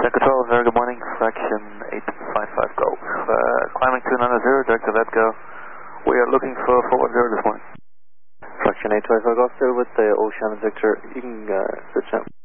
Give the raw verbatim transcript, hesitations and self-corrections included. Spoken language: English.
Echo twelve, very good morning, fraction eight five five Golf. Uh, climbing two nine zero, directive Edgo. We are looking for forward zero this morning. Fraction eight five five Golf, still with the Ocean Victor, you can uh, switch out.